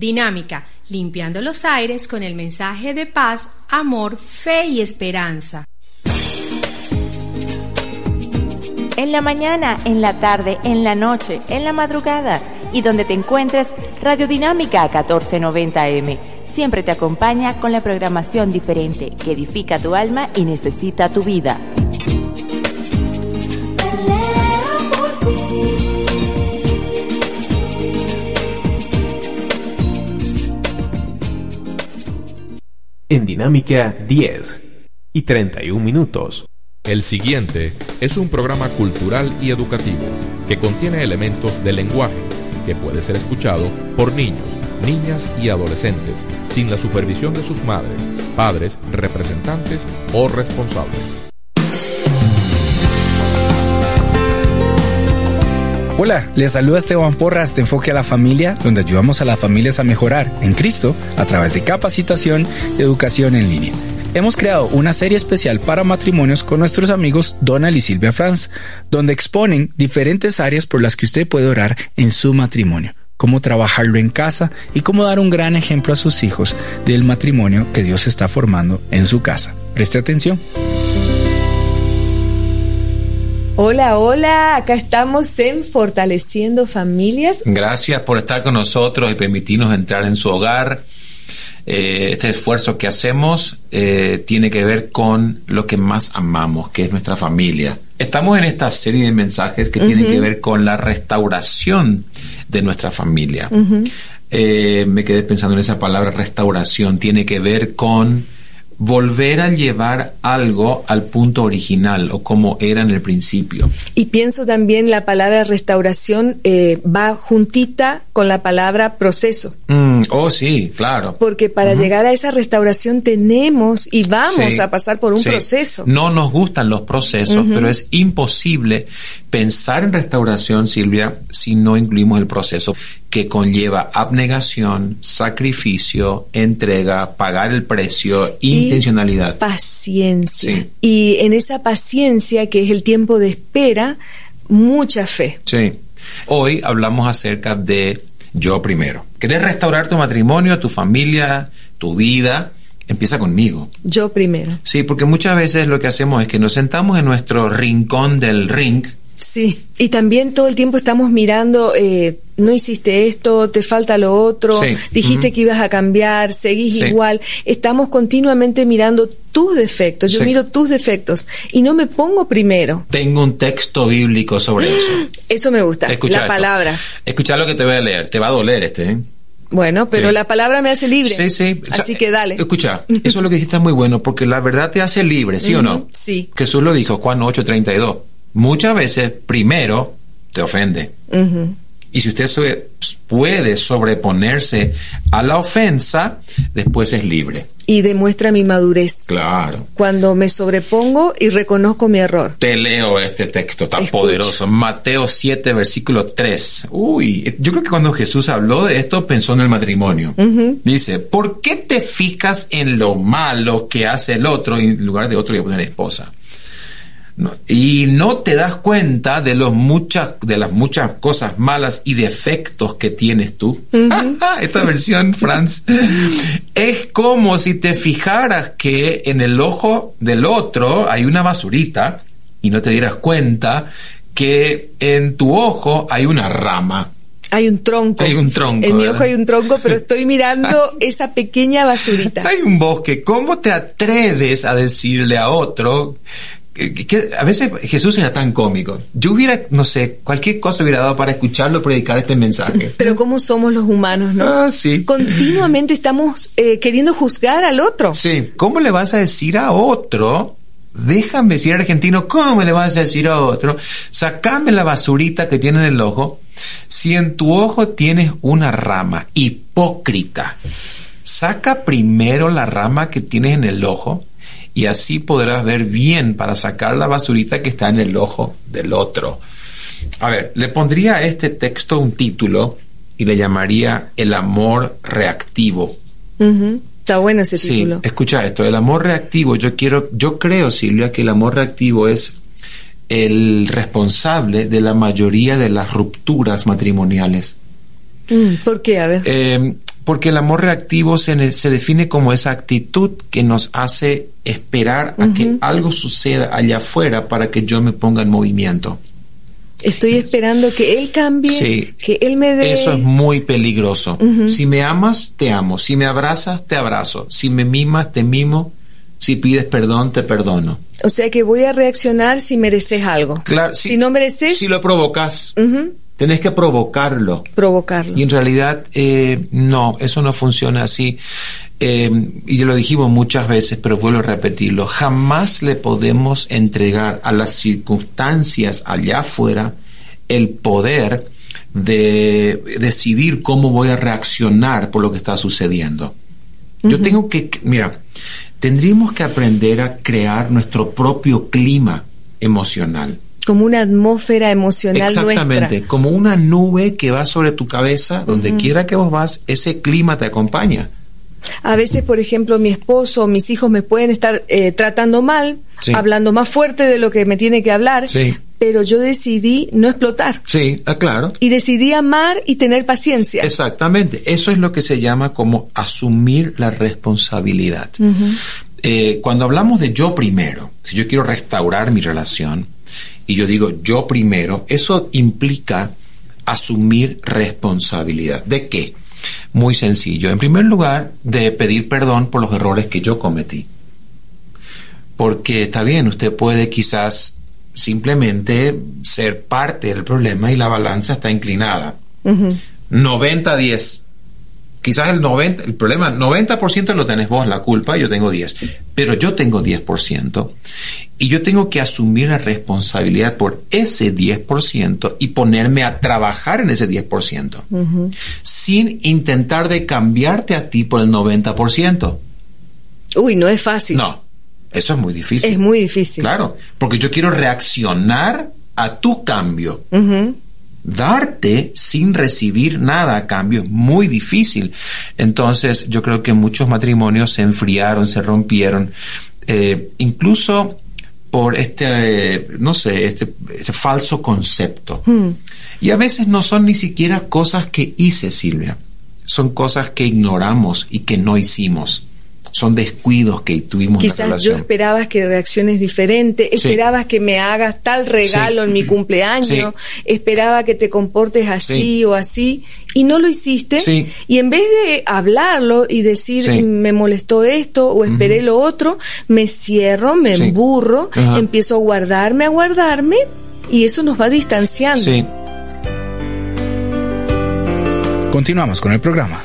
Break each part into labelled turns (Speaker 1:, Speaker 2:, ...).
Speaker 1: Dinámica, limpiando los aires con el mensaje de paz, amor, fe y esperanza.
Speaker 2: En la mañana, en la tarde, en la noche, en la madrugada y donde te encuentres, Radio Dinámica 1490M. Siempre te acompaña con la programación diferente que edifica tu alma y necesita tu vida.
Speaker 3: En Dinámica 10:31.
Speaker 4: El siguiente es un programa cultural y educativo que contiene elementos del lenguaje que puede ser escuchado por niños, niñas y adolescentes sin la supervisión de sus madres, padres, representantes o responsables.
Speaker 5: Hola, les saluda Esteban Porras de Enfoque a la Familia, donde ayudamos a las familias a mejorar en Cristo a través de capacitación y educación en línea. Hemos creado una serie especial para matrimonios con nuestros amigos Donald y Silvia Franz, donde exponen diferentes áreas por las que usted puede orar en su matrimonio, cómo trabajarlo en casa y cómo dar un gran ejemplo a sus hijos del matrimonio que Dios está formando en su casa. Preste atención.
Speaker 6: Hola, hola, acá estamos en Fortaleciendo Familias.
Speaker 7: Gracias por estar con nosotros y permitirnos entrar en su hogar. Este esfuerzo que hacemos tiene que ver con lo que más amamos, que es nuestra familia. Estamos en esta serie de mensajes que tienen que ver con la restauración de nuestra familia. Me quedé pensando en esa palabra restauración. Tiene que ver con volver a llevar algo al punto original o como era en el principio.
Speaker 6: Y pienso también la palabra restauración va juntita con la palabra proceso.
Speaker 7: Oh, sí, claro.
Speaker 6: Porque para llegar a esa restauración tenemos y vamos a pasar por un proceso.
Speaker 7: No nos gustan los procesos, pero es imposible pensar en restauración, Silvia, si no incluimos el proceso que conlleva abnegación, sacrificio, entrega, pagar el precio, intencionalidad.
Speaker 6: Paciencia.
Speaker 7: Sí.
Speaker 6: Y en esa paciencia, que es el tiempo de espera, mucha fe.
Speaker 7: Sí. Hoy hablamos acerca de yo primero. ¿Querés restaurar tu matrimonio, tu familia, tu vida? Empieza conmigo.
Speaker 6: Yo primero.
Speaker 7: Sí, porque muchas veces lo que hacemos es que nos sentamos en nuestro rincón del ring.
Speaker 6: Sí, y también todo el tiempo estamos mirando, no hiciste esto, te falta lo otro, dijiste que ibas a cambiar, seguís igual. Estamos continuamente mirando tus defectos, yo miro tus defectos y no me pongo primero.
Speaker 7: Tengo un texto bíblico sobre eso.
Speaker 6: Eso me gusta, la palabra.
Speaker 7: Escucha lo que te voy a leer, te va a doler
Speaker 6: Bueno, pero la palabra me hace libre.
Speaker 7: Sí.
Speaker 6: Así que dale.
Speaker 7: Escucha, eso es lo que dijiste, es muy bueno, porque la verdad te hace libre, ¿sí o no?
Speaker 6: Sí.
Speaker 7: Jesús lo dijo, Juan 8:32. Muchas veces, primero, te ofende. Y si usted puede sobreponerse a la ofensa, después es libre.
Speaker 6: Y demuestra mi madurez.
Speaker 7: Claro.
Speaker 6: Cuando me sobrepongo y reconozco mi error.
Speaker 7: Te leo este texto tan poderoso. Mateo 7, versículo 3. Yo creo que cuando Jesús habló de esto, pensó en el matrimonio. Dice, ¿por qué te fijas en lo malo que hace el otro y en lugar de otro voy a poner esposa? No, y no te das cuenta de las muchas cosas malas y defectos que tienes tú. Esta versión, Franz, es como si te fijaras que en el ojo del otro hay una basurita y no te dieras cuenta que en tu ojo hay una rama.
Speaker 6: Hay un tronco. En mi ojo hay un tronco, pero estoy mirando esa pequeña basurita.
Speaker 7: Hay un bosque. ¿Cómo te atreves a decirle a otro que a veces Jesús era tan cómico? Yo hubiera, no sé, cualquier cosa hubiera dado para escucharlo predicar este mensaje.
Speaker 6: Pero cómo somos los humanos, ¿no?
Speaker 7: Sí.
Speaker 6: Continuamente estamos queriendo juzgar al otro.
Speaker 7: Sí. ¿Cómo le vas a decir a otro? Déjame decir argentino, ¿cómo le vas a decir a otro? Sacame la basurita que tiene en el ojo. Si en tu ojo tienes una rama, hipócrita, saca primero la rama que tienes en el ojo y así podrás ver bien para sacar la basurita que está en el ojo del otro. A ver, le pondría a este texto un título y le llamaría El amor reactivo.
Speaker 6: Está bueno ese título.
Speaker 7: Escucha esto, el amor reactivo. Yo creo, Silvia, que el amor reactivo es el responsable de la mayoría de las rupturas matrimoniales.
Speaker 6: ¿Por qué? A ver.
Speaker 7: Porque el amor reactivo se define como esa actitud que nos hace esperar a que algo suceda allá afuera para que yo me ponga en movimiento.
Speaker 6: Estoy esperando que él cambie, que él me dé...
Speaker 7: Eso es muy peligroso. Si me amas, te amo. Si me abrazas, te abrazo. Si me mimas, te mimo. Si pides perdón, te perdono.
Speaker 6: O sea que voy a reaccionar si mereces algo.
Speaker 7: Claro,
Speaker 6: si no mereces...
Speaker 7: Si lo provocas, tenés que provocarlo. Y en realidad, no, eso no funciona así. Y ya lo dijimos muchas veces, pero vuelvo a repetirlo. Jamás le podemos entregar a las circunstancias allá afuera el poder de decidir cómo voy a reaccionar por lo que está sucediendo. Yo tengo que... Mira... Tendríamos que aprender a crear nuestro propio clima emocional.
Speaker 6: Como una atmósfera emocional
Speaker 7: Exactamente,
Speaker 6: nuestra.
Speaker 7: Como una nube que va sobre tu cabeza, donde quiera que vos vas, ese clima te acompaña.
Speaker 6: A veces, por ejemplo, mi esposo o mis hijos me pueden estar tratando mal, hablando más fuerte de lo que me tiene que hablar, pero yo decidí no explotar.
Speaker 7: Sí, claro.
Speaker 6: Y decidí amar y tener paciencia.
Speaker 7: Exactamente. Eso es lo que se llama como asumir la responsabilidad. Cuando hablamos de yo primero, si yo quiero restaurar mi relación y yo digo yo primero, eso implica asumir responsabilidad. ¿De qué? Muy sencillo. En primer lugar, de pedir perdón por los errores que yo cometí. Porque está bien, usted puede quizás simplemente ser parte del problema y la balanza está inclinada. 90-10. Quizás el 90% lo tenés vos, la culpa, yo tengo 10. Pero yo tengo 10%. Y yo tengo que asumir la responsabilidad por ese 10% y ponerme a trabajar en ese 10%. Sin intentar de cambiarte a ti por el 90%.
Speaker 6: Uy, no es fácil.
Speaker 7: No, eso es muy difícil.
Speaker 6: Es muy difícil.
Speaker 7: Claro, porque yo quiero reaccionar a tu cambio. Darte sin recibir nada a cambio es muy difícil. Entonces yo creo que muchos matrimonios se enfriaron, se rompieron, incluso por este falso concepto. Y a veces no son ni siquiera cosas que hice, Silvia, son cosas que ignoramos y que no hicimos. Son descuidos que tuvimos en la relación.
Speaker 6: Quizás yo esperabas que reacciones diferentes, esperabas que me hagas tal regalo en mi cumpleaños, esperaba que te comportes así o así, y no lo hiciste. Y en vez de hablarlo y decir, me molestó esto o esperé lo otro, me cierro, me emburro, empiezo a guardarme, y eso nos va distanciando.
Speaker 5: Continuamos con el programa.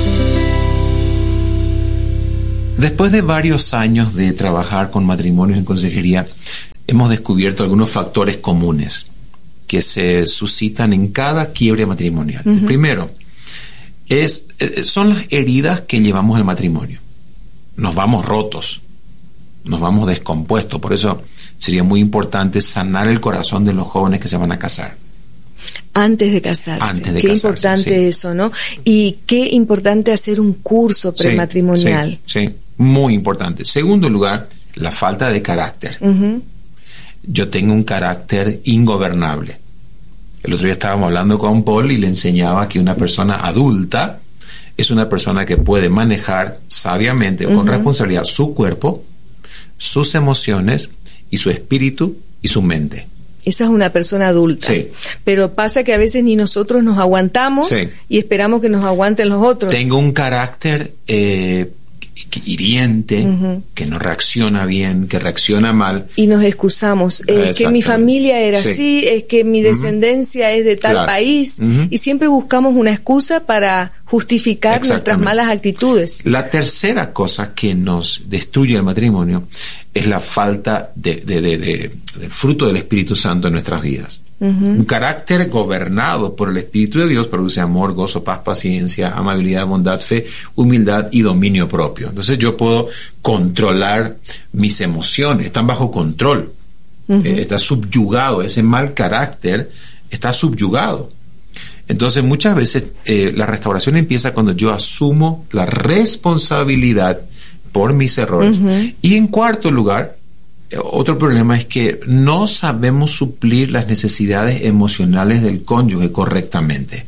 Speaker 7: Después de varios años de trabajar con matrimonios en consejería, hemos descubierto algunos factores comunes que se suscitan en cada quiebre matrimonial. El primero son las heridas que llevamos al matrimonio. Nos vamos rotos, nos vamos descompuestos. Por eso sería muy importante sanar el corazón de los jóvenes que se van a casar.
Speaker 6: Antes de casarse. Qué importante eso, ¿no? Y qué importante hacer un curso prematrimonial.
Speaker 7: Sí, muy importante. Segundo lugar, la falta de carácter. Yo tengo un carácter ingobernable. El otro día estábamos hablando con Paul y le enseñaba que una persona adulta es una persona que puede manejar sabiamente, con responsabilidad, su cuerpo, sus emociones y su espíritu y su mente.
Speaker 6: Esa es una persona adulta. Pero pasa que a veces ni nosotros nos aguantamos y esperamos que nos aguanten los otros.
Speaker 7: Tengo un carácter hiriente, que no reacciona bien, que reacciona mal.
Speaker 6: Y nos excusamos. Es que mi familia era así, es que mi descendencia es de tal país. Y siempre buscamos una excusa para justificar nuestras malas actitudes.
Speaker 7: La tercera cosa que nos destruye el matrimonio es la falta del fruto del Espíritu Santo en nuestras vidas. Un carácter gobernado por el Espíritu de Dios produce amor, gozo, paz, paciencia, amabilidad, bondad, fe, humildad y dominio propio. Entonces yo puedo controlar mis emociones, están bajo control, está subyugado, ese mal carácter está subyugado. Entonces muchas veces la restauración empieza cuando yo asumo la responsabilidad por mis errores. Y en cuarto lugar, otro problema es que no sabemos suplir las necesidades emocionales del cónyuge correctamente.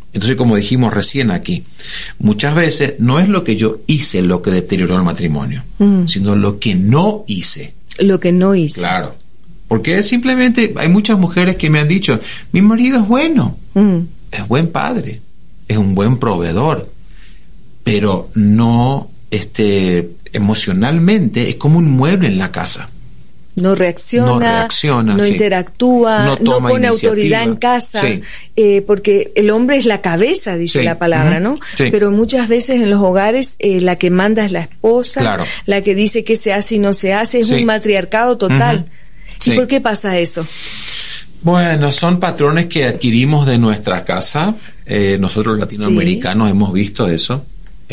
Speaker 7: Entonces, como dijimos recién aquí, muchas veces no es lo que yo hice lo que deterioró el matrimonio, sino lo que no hice.
Speaker 6: Lo que no hice.
Speaker 7: Claro. Porque simplemente hay muchas mujeres que me han dicho, mi marido es bueno, es buen padre, es un buen proveedor, pero no, emocionalmente es como un mueble en la casa.
Speaker 6: No reacciona, no
Speaker 7: sí.
Speaker 6: interactúa, no pone autoridad en casa, sí. Porque el hombre es la cabeza, dice la palabra, ¿no?
Speaker 7: Sí.
Speaker 6: Pero muchas veces en los hogares la que manda es la esposa,
Speaker 7: claro.
Speaker 6: La que dice qué se hace y no se hace, es un matriarcado total. ¿Y por qué pasa eso?
Speaker 7: Bueno, son patrones que adquirimos de nuestra casa. Nosotros latinoamericanos hemos visto eso.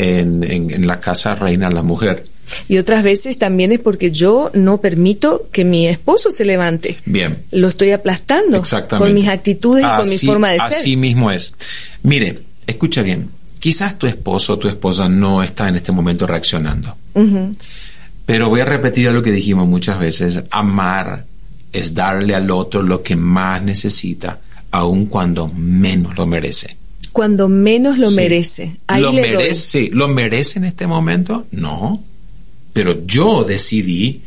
Speaker 7: En la casa reina la mujer.
Speaker 6: Y otras veces también es porque yo no permito que mi esposo se levante.
Speaker 7: Bien.
Speaker 6: Lo estoy aplastando.
Speaker 7: Exactamente.
Speaker 6: Con mis actitudes y con mi forma de ser.
Speaker 7: Así mismo es. Mire, escucha bien. Quizás tu esposo o tu esposa no está en este momento reaccionando. Pero voy a repetir lo que dijimos muchas veces. Amar es darle al otro lo que más necesita, aun cuando menos lo merece.
Speaker 6: Cuando menos lo merece. Ahí
Speaker 7: ¿Lo
Speaker 6: le
Speaker 7: merece?
Speaker 6: doy.
Speaker 7: Sí. ¿Lo merece en este momento? No. Pero yo decidí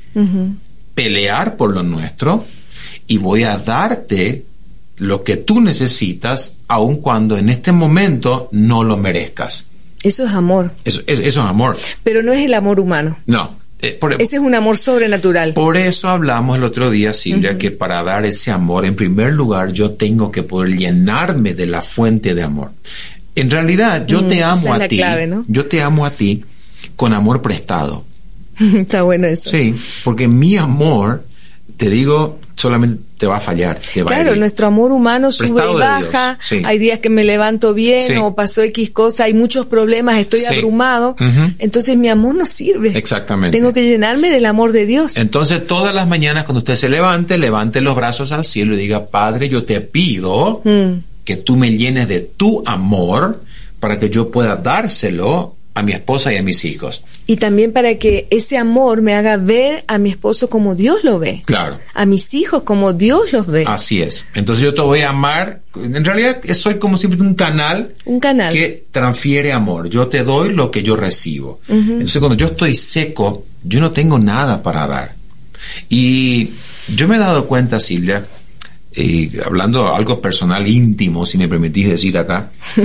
Speaker 7: pelear por lo nuestro y voy a darte lo que tú necesitas, aun cuando en este momento no lo merezcas.
Speaker 6: Eso es amor.
Speaker 7: Eso es amor.
Speaker 6: Pero no es el amor humano.
Speaker 7: No.
Speaker 6: Ese es un amor sobrenatural.
Speaker 7: Por eso hablamos el otro día, Silvia, que para dar ese amor, en primer lugar, yo tengo que poder llenarme de la fuente de amor. En realidad, yo te amo a ti.
Speaker 6: Clave, ¿no?
Speaker 7: Yo te amo a ti con amor prestado.
Speaker 6: Está bueno eso.
Speaker 7: Sí, porque mi amor, te digo, solamente te va a fallar.
Speaker 6: Claro, nuestro amor humano sube y baja. Sí. Hay días que me levanto bien o pasó X cosa, hay muchos problemas, estoy abrumado. Entonces mi amor no sirve.
Speaker 7: Exactamente.
Speaker 6: Tengo que llenarme del amor de Dios.
Speaker 7: Entonces todas las mañanas cuando usted se levante los brazos al cielo y diga, Padre, yo te pido que tú me llenes de tu amor para que yo pueda dárselo a mi esposa y a mis hijos.
Speaker 6: Y también para que ese amor me haga ver a mi esposo como Dios lo ve.
Speaker 7: Claro.
Speaker 6: A mis hijos como Dios los ve.
Speaker 7: Así es. Entonces yo te voy a amar. En realidad soy como siempre un canal que transfiere amor. Yo te doy lo que yo recibo. Entonces cuando yo estoy seco, yo no tengo nada para dar. Y yo me he dado cuenta, Silvia, hablando algo personal, íntimo, si me permitís decir acá,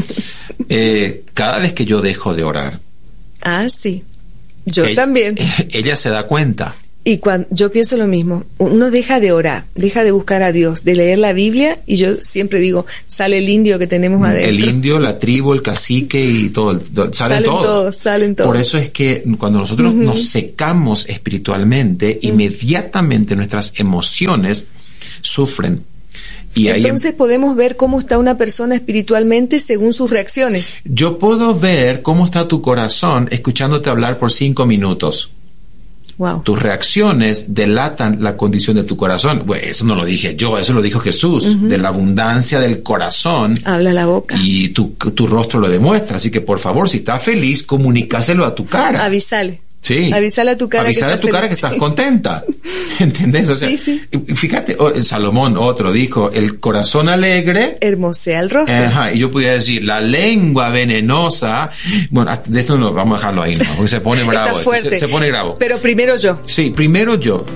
Speaker 7: cada vez que yo dejo de orar,
Speaker 6: sí, yo también,
Speaker 7: ella se da cuenta.
Speaker 6: Y cuando yo pienso lo mismo, uno deja de orar, deja de buscar a Dios, de leer la Biblia, y yo siempre digo, sale el indio que tenemos adentro.
Speaker 7: El indio, la tribu, el cacique y todo, salen todos. Por eso es que cuando nosotros nos secamos espiritualmente, inmediatamente nuestras emociones sufren. Y
Speaker 6: entonces podemos ver cómo está una persona espiritualmente según sus reacciones.
Speaker 7: Yo puedo ver cómo está tu corazón escuchándote hablar por 5 minutos.
Speaker 6: Wow.
Speaker 7: Tus reacciones delatan la condición de tu corazón. Bueno, eso no lo dije yo, eso lo dijo Jesús. De la abundancia del corazón
Speaker 6: habla la boca.
Speaker 7: Y tu rostro lo demuestra. Así que, por favor, si estás feliz, comunícaselo a tu cara.
Speaker 6: Avísale.
Speaker 7: Sí.
Speaker 6: Avísale a tu cara
Speaker 7: que estás contenta. ¿Entendés? O sea, fíjate, Salomón, otro, dijo, el corazón alegre
Speaker 6: hermosea el rostro.
Speaker 7: Y yo pudiera decir, la lengua venenosa. Bueno, de esto no, vamos a dejarlo ahí, ¿no? Porque se pone bravo. Se pone bravo.
Speaker 6: Pero primero yo.
Speaker 7: Sí, primero yo.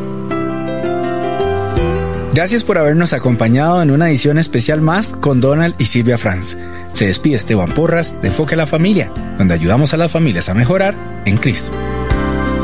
Speaker 5: Gracias por habernos acompañado en una edición especial más con Donald y Silvia Franz. Se despide Esteban Porras de Enfoque a la Familia, donde ayudamos a las familias a mejorar en Cristo.